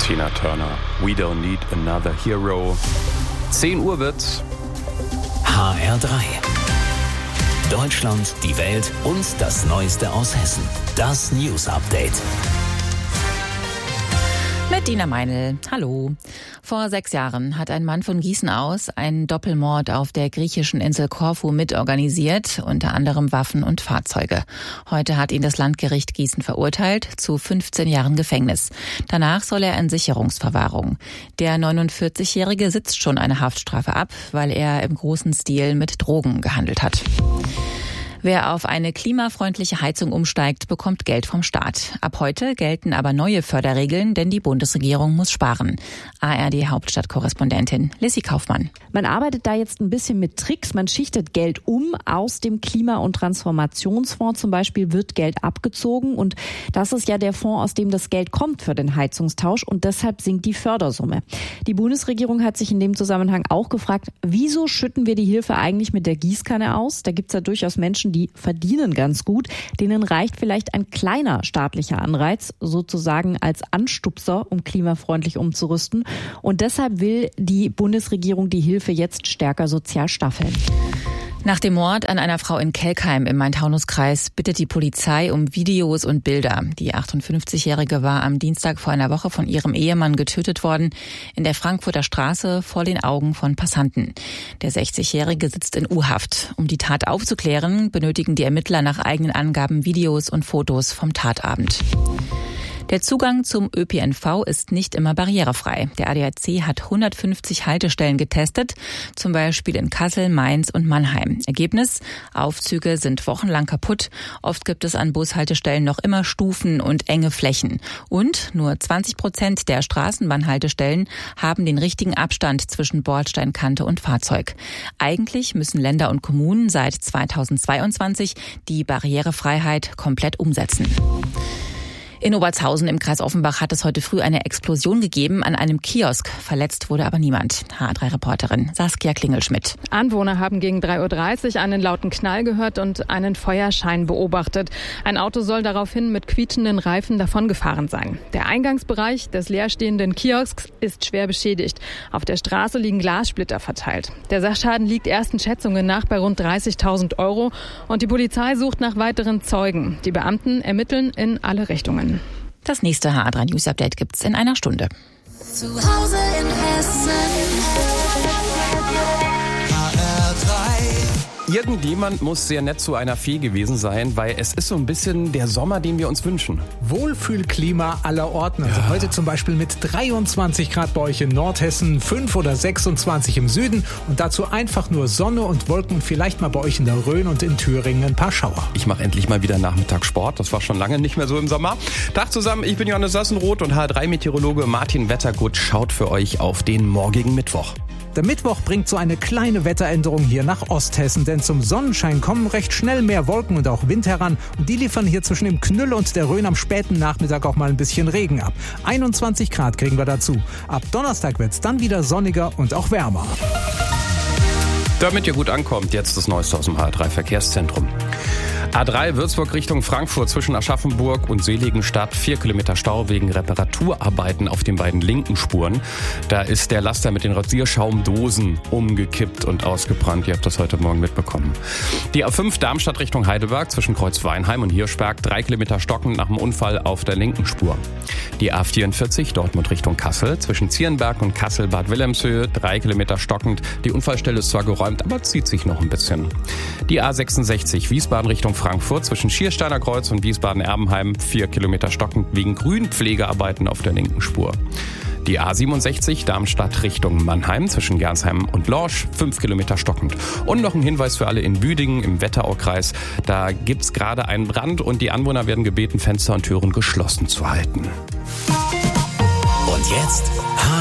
Tina Turner. We don't need another hero. 10 Uhr wird's. HR3. Deutschland, die Welt und das Neueste aus Hessen. Das News Update. Mit Dina Meinl. Hallo. Vor 6 Jahren hat ein Mann von Gießen aus einen Doppelmord auf der griechischen Insel Korfu mitorganisiert, unter anderem Waffen und Fahrzeuge. Heute hat ihn das Landgericht Gießen verurteilt zu 15 Jahren Gefängnis. Danach soll er in Sicherungsverwahrung. Der 49-Jährige sitzt schon eine Haftstrafe ab, weil er im großen Stil mit Drogen gehandelt hat. Wer auf eine klimafreundliche Heizung umsteigt, bekommt Geld vom Staat. Ab heute gelten aber neue Förderregeln, denn die Bundesregierung muss sparen. ARD-Hauptstadtkorrespondentin Lissy Kaufmann. Man arbeitet da jetzt ein bisschen mit Tricks. Man schichtet Geld um. Aus dem Klima- und Transformationsfonds zum Beispiel wird Geld abgezogen. Und das ist ja der Fonds, aus dem das Geld kommt für den Heizungstausch. Und deshalb sinkt die Fördersumme. Die Bundesregierung hat sich in dem Zusammenhang auch gefragt, wieso schütten wir die Hilfe eigentlich mit der Gießkanne aus? Da gibt es ja durchaus Menschen, die verdienen ganz gut. Denen reicht vielleicht ein kleiner staatlicher Anreiz, sozusagen als Anstupser, um klimafreundlich umzurüsten. Und deshalb will die Bundesregierung die Hilfe jetzt stärker sozial staffeln. Nach dem Mord an einer Frau in Kelkheim im Main-Taunus-Kreis bittet die Polizei um Videos und Bilder. Die 58-Jährige war am Dienstag vor einer Woche von ihrem Ehemann getötet worden, in der Frankfurter Straße vor den Augen von Passanten. Der 60-Jährige sitzt in U-Haft. Um die Tat aufzuklären, benötigen die Ermittler nach eigenen Angaben Videos und Fotos vom Tatabend. Der Zugang zum ÖPNV ist nicht immer barrierefrei. Der ADAC hat 150 Haltestellen getestet, zum Beispiel in Kassel, Mainz und Mannheim. Ergebnis: Aufzüge sind wochenlang kaputt. Oft gibt es an Bushaltestellen noch immer Stufen und enge Flächen. Und nur 20% der Straßenbahnhaltestellen haben den richtigen Abstand zwischen Bordsteinkante und Fahrzeug. Eigentlich müssen Länder und Kommunen seit 2022 die Barrierefreiheit komplett umsetzen. In Obertshausen im Kreis Offenbach hat es heute früh eine Explosion gegeben an einem Kiosk. Verletzt wurde aber niemand. HR3-Reporterin Saskia Klingelschmidt. Anwohner haben gegen 3:30 Uhr einen lauten Knall gehört und einen Feuerschein beobachtet. Ein Auto soll daraufhin mit quietschenden Reifen davongefahren sein. Der Eingangsbereich des leerstehenden Kiosks ist schwer beschädigt. Auf der Straße liegen Glassplitter verteilt. Der Sachschaden liegt ersten Schätzungen nach bei rund 30.000 € und die Polizei sucht nach weiteren Zeugen. Die Beamten ermitteln in alle Richtungen. Das nächste HR3 News Update gibt's in einer Stunde. Zu Hause in Hessen. Irgendjemand muss sehr nett zu einer Fee gewesen sein, weil es ist so ein bisschen der Sommer, den wir uns wünschen. Wohlfühlklima aller Orten. Also heute zum Beispiel mit 23 Grad bei euch in Nordhessen, 5 oder 26 im Süden und dazu einfach nur Sonne und Wolken und vielleicht mal bei euch in der Rhön und in Thüringen ein paar Schauer. Ich mache endlich mal wieder Nachmittagssport. Das war schon lange nicht mehr so im Sommer. Tag zusammen, ich bin Johannes Sassenroth und HR3-Meteorologe Martin Wettergut schaut für euch auf den morgigen Mittwoch. Der Mittwoch bringt so eine kleine Wetteränderung hier nach Osthessen, denn zum Sonnenschein kommen recht schnell mehr Wolken und auch Wind heran und die liefern hier zwischen dem Knülle und der Rhön am späten Nachmittag auch mal ein bisschen Regen ab. 21 Grad kriegen wir dazu. Ab Donnerstag wird's dann wieder sonniger und auch wärmer. Damit ihr gut ankommt, jetzt das Neueste aus dem HR3-Verkehrszentrum. A3 Würzburg Richtung Frankfurt zwischen Aschaffenburg und Seligenstadt. 4 Kilometer Stau wegen Reparaturarbeiten auf den beiden linken Spuren. Da ist der Laster mit den Rasierschaumdosen umgekippt und ausgebrannt. Ihr habt das heute Morgen mitbekommen. Die A5 Darmstadt Richtung Heidelberg zwischen Kreuzweinheim und Hirschberg. 3 Kilometer stockend nach dem Unfall auf der linken Spur. Die A44 Dortmund Richtung Kassel zwischen Zierenberg und Kassel-Bad Wilhelmshöhe. 3 Kilometer stockend. Die Unfallstelle ist zwar geräumt, aber zieht sich noch ein bisschen. Die A66 Wiesbaden Richtung Frankfurt zwischen Schiersteiner Kreuz und Wiesbaden-Erbenheim. 4 Kilometer stockend wegen Grünpflegearbeiten auf der linken Spur. Die A67 Darmstadt Richtung Mannheim zwischen Gernsheim und Lorsch. 5 Kilometer stockend. Und noch ein Hinweis für alle in Büdingen im Wetteraukreis. Da gibt's gerade einen Brand und die Anwohner werden gebeten, Fenster und Türen geschlossen zu halten. Und jetzt